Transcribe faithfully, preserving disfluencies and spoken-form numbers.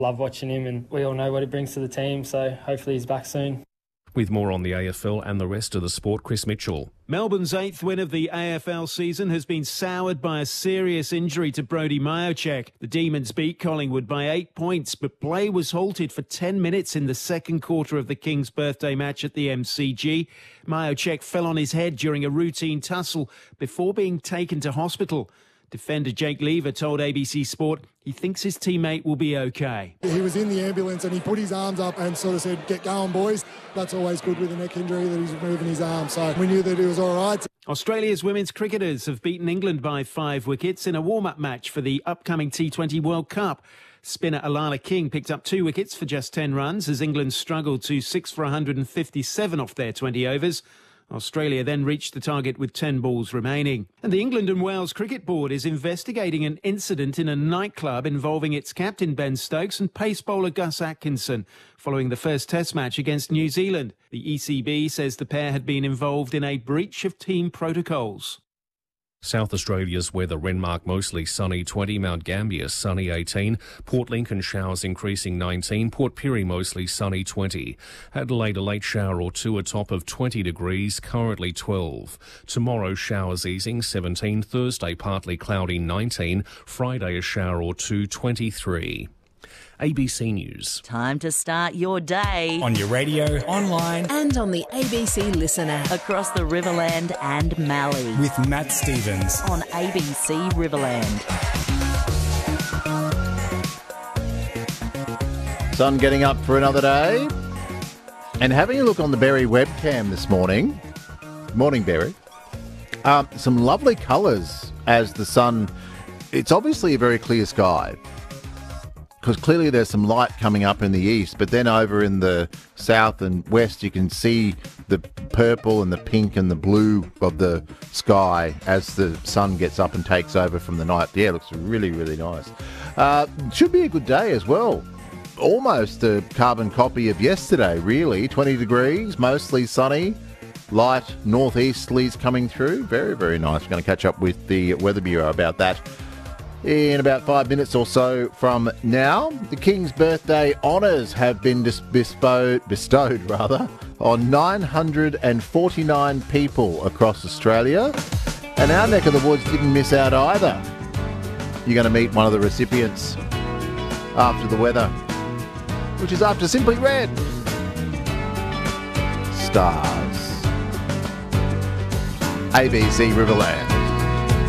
Love watching him, and we all know what he brings to the team, so hopefully he's back soon. With more on the A F L and the rest of the sport, Chris Mitchell. Melbourne's eighth win of the A F L season has been soured by a serious injury to Brody Majocek. The Demons beat Collingwood by eight points, but play was halted for ten minutes in the second quarter of the King's birthday match at the M C G. Majocek fell on his head during a routine tussle before being taken to hospital. Defender Jake Lever told A B C Sport he thinks his teammate will be okay. He was in the ambulance and he put his arms up and sort of said, "Get going, boys." That's always good with a neck injury, that he's moving his arm. So we knew that he was all right. Australia's women's cricketers have beaten England by five wickets in a warm-up match for the upcoming T twenty World Cup. Spinner Alana King picked up two wickets for just ten runs as England struggled to six for one hundred fifty-seven off their twenty overs. Australia then reached the target with ten balls remaining. And the England and Wales Cricket Board is investigating an incident in a nightclub involving its captain Ben Stokes and pace bowler Gus Atkinson following the first Test match against New Zealand. The E C B says the pair had been involved in a breach of team protocols. South Australia's weather: Renmark mostly sunny twenty, Mount Gambier sunny eighteen, Port Lincoln showers increasing nineteen, Port Pirie mostly sunny twenty, Adelaide a late shower or two, a top of twenty degrees, currently twelve. Tomorrow showers easing seventeen, Thursday partly cloudy nineteen, Friday a shower or two, twenty-three. A B C News. Time to start your day. On your radio, online, and on the A B C Listen app. Across the Riverland and Mallee. With Matt Stevens. On A B C Riverland. Sun getting up for another day. And having a look on the Berry webcam this morning. Morning, Berry. Um, some lovely colours as the sun... It's obviously a very clear sky, because clearly there's some light coming up in the east, but then over in the south and west you can see the purple and the pink and the blue of the sky as the sun gets up and takes over from the night. Yeah, it looks really, really nice. Uh, should be a good day as well. Almost a carbon copy of yesterday, really. twenty degrees, mostly sunny, light northeasterlies coming through. Very, very nice. We're going to catch up with the Weather Bureau about that in about five minutes or so from now. The King's birthday honours have been dis- bestowed, bestowed rather, on nine hundred forty-nine people across Australia. And our neck of the woods didn't miss out either. You're going to meet one of the recipients after the weather, which is after Simply Red. Stars. A B C Riverland.